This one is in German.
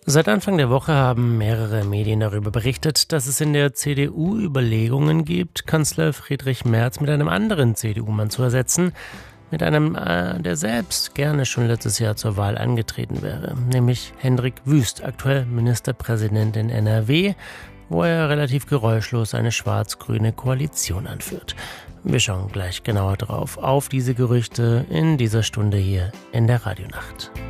Seit Anfang der Woche haben mehrere Medien darüber berichtet, dass es in der CDU Überlegungen gibt, Kanzler Friedrich Merz mit einem anderen CDU-Mann zu ersetzen, mit einem, der selbst gerne schon letztes Jahr zur Wahl angetreten wäre, nämlich Hendrik Wüst, aktuell Ministerpräsident in NRW, wo er relativ geräuschlos eine schwarz-grüne Koalition anführt. Wir schauen gleich genauer drauf, auf diese Gerüchte in dieser Stunde hier in der Radionacht.